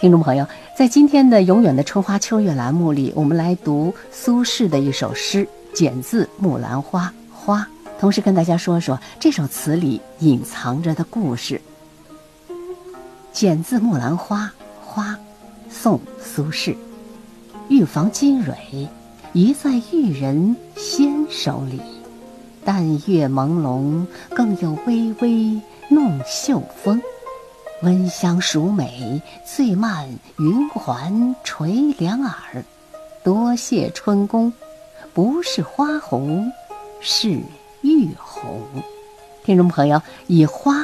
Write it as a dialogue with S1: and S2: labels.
S1: 听众朋友，在今天的永远的春花秋月栏目里，我们来读苏轼的一首诗，选自《木兰花》花，同时跟大家说说这首词里隐藏着的故事。选自《木兰花》花，宋苏轼。玉房金蕊，宜在玉人纤手里。淡月朦胧，更有微微弄袖风。温香熟美，最慢云环垂两耳。多谢春宫，不是花红，是玉红。听众朋友，以花